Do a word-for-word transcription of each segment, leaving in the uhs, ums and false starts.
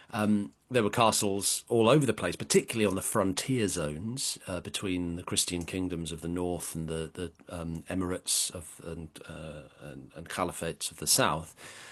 Um, there were castles all over the place, particularly on the frontier zones uh, between the Christian kingdoms of the north and the, the um, emirates of and, uh, and, and caliphates of the south.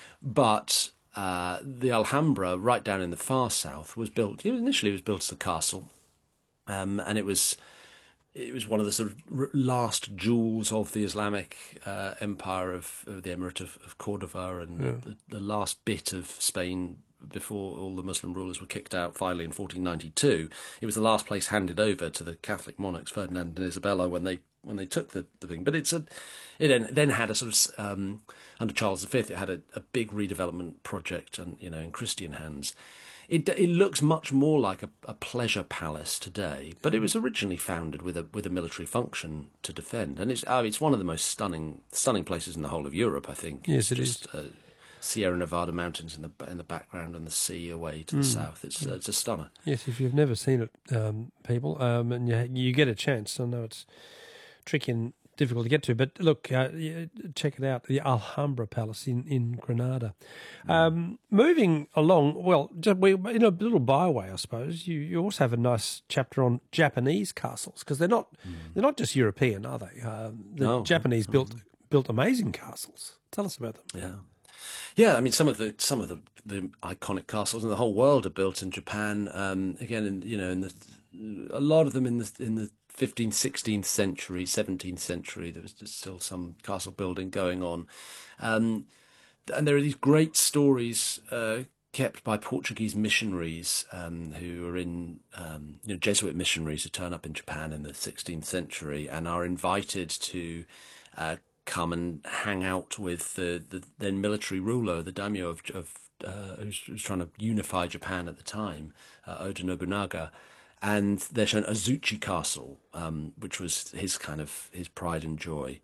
But uh, the Alhambra, right down in the far south, was built. Initially, it was built as a castle, um, and it was it was one of the sort of last jewels of the Islamic uh, empire of, of the Emirate of, of Cordoba, and yeah. the, the last bit of Spain before all the Muslim rulers were kicked out finally in fourteen ninety-two. It was the last place handed over to the Catholic monarchs, Ferdinand and Isabella, when they when they took the, the thing. But it's a, it then, then had a sort of, um, under Charles the Fifth, it had a, a big redevelopment project, and you know, in Christian hands. It it looks much more like a, a pleasure palace today, but it was originally founded with a with a military function to defend, and it's uh, it's one of the most stunning stunning places in the whole of Europe, I think. Yes, it's it just, is. Uh, Sierra Nevada mountains in the in the background and the sea away to the mm. south. It's uh, it's a stunner. Yes, if you've never seen it, um, people, um, and you, you get a chance. I know it's tricky and difficult to get to, but look, uh, check it out, the Alhambra Palace in, in Granada. Um, moving along, well, just, we, in a little byway, I suppose, you, you also have a nice chapter on Japanese castles, because they're not mm. they're not just European, are they? Uh, the no. Japanese built mm. built amazing castles. Tell us about them. Yeah. Yeah, I mean, some of the some of the, the iconic castles in the whole world are built in Japan. Um, again, in, you know, in the, a lot of them in the in the fifteenth, sixteenth century, seventeenth century. There was just still some castle building going on, um, and there are these great stories uh, kept by Portuguese missionaries um, who are in um, you know, Jesuit missionaries who turn up in Japan in the sixteenth century and are invited to Uh, come and hang out with the, the then military ruler, the daimyo of, of uh, who's, who's trying to unify Japan at the time, uh, Oda Nobunaga, and they're shown Azuchi Castle, um, which was his kind of his pride and joy.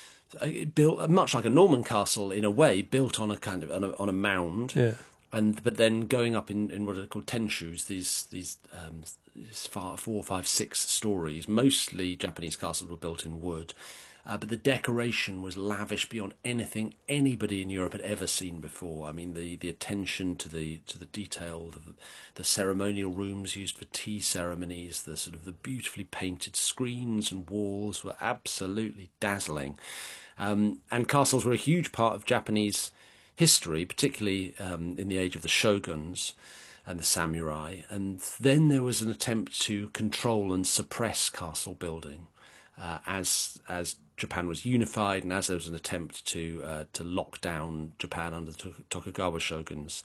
It built much like a Norman castle in a way, built on a kind of on a, on a mound, yeah. and but then going up in, in what are called tenshus, these these um, four, four, five, six stories. Mostly Japanese castles were built in wood. Uh, but the decoration was lavish beyond anything anybody in Europe had ever seen before. I mean, the, the attention to the to the detail, the, the ceremonial rooms used for tea ceremonies, the sort of the beautifully painted screens and walls were absolutely dazzling. Um, and castles were a huge part of Japanese history, particularly um, in the age of the shoguns and the samurai. And then there was an attempt to control and suppress castle building uh, as as Japan was unified, and as there was an attempt to uh, to lock down Japan under the Tokugawa shoguns,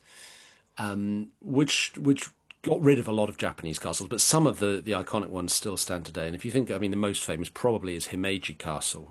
um, which which got rid of a lot of Japanese castles, but some of the, the iconic ones still stand today. And if you think, I mean, the most famous probably is Himeji Castle,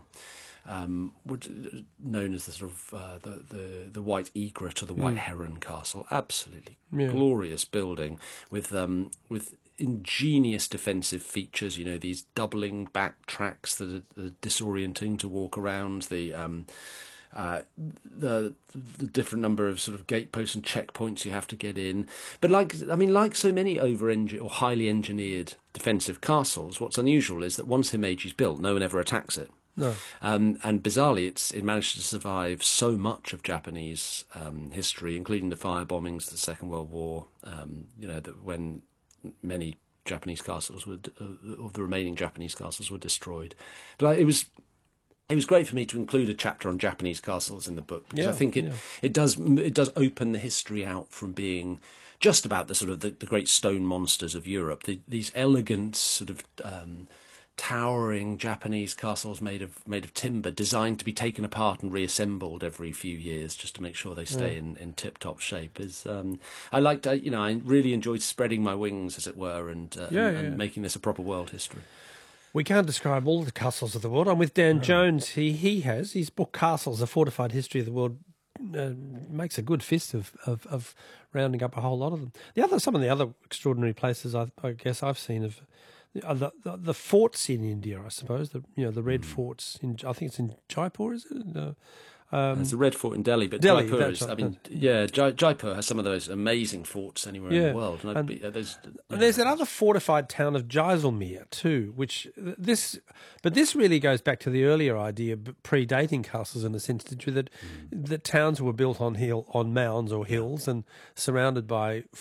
um, known as the sort of uh, the, the the White Egret or the White mm. Heron Castle. Absolutely yeah. glorious building with um with. ingenious defensive features, you know, these doubling back tracks that are, are disorienting to walk around, the um, uh, the the different number of sort of gateposts and checkpoints you have to get in. But like, I mean, like so many over or highly engineered defensive castles, what's unusual is that once Himeji's built, no one ever attacks it. No. Um, and bizarrely, it's it managed to survive so much of Japanese um, history, including the fire bombings of the Second World War. Um, you know, that when many Japanese castles were, uh, of the remaining Japanese castles were destroyed. But it was, it was great for me to include a chapter on Japanese castles in the book, because yeah, I think it, yeah. it does it does open the history out from being just about the sort of the, the great stone monsters of Europe, the, these elegant sort of um, towering Japanese castles made of made of timber, designed to be taken apart and reassembled every few years just to make sure they stay yeah. in, in tip-top shape. Is um, I liked, you know, I really enjoyed spreading my wings, as it were, and, uh, yeah, and, yeah. and making this a proper world history. We can't describe all the castles of the world. I'm with Dan no. Jones. He he has his book Castles: A Fortified History of the World. Uh, makes a good fist of, of of rounding up a whole lot of them. The other some of the other extraordinary places I, I guess I've seen of. The, the the forts in India, I suppose, the you know the red mm. forts in I think it's in Jaipur, is it? Uh, um, There's a red fort in Delhi, but Delhi, Jaipur is, right. I mean, yeah, Jai, Jaipur has some of those amazing forts anywhere yeah. in the world. And, and, be, uh, there's, and there's that other fortified town of Jaisalmer too, which this, but this really goes back to the earlier idea, predating castles in a sense, that mm. that towns were built on hill on mounds or hills and surrounded by